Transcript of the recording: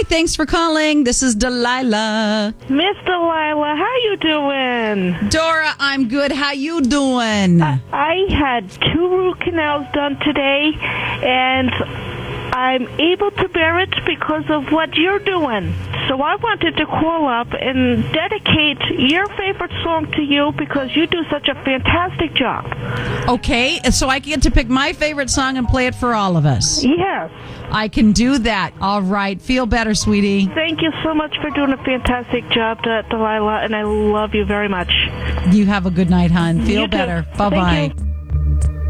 thanks for calling. This is Delilah. Miss Delilah, how you doing? Dora, I'm good. How you doing? I had 2 root canals done today, and I'm able to bear it because of what you're doing. So I wanted to call up and dedicate your favorite song to you because you do such a fantastic job. Okay, so I get to pick my favorite song and play it for all of us. Yes. I can do that. All right. Feel better, sweetie. Thank you so much for doing a fantastic job, Delilah, and I love you very much. You have a good night, hon. Feel You too. better. Bye-bye. Thank you.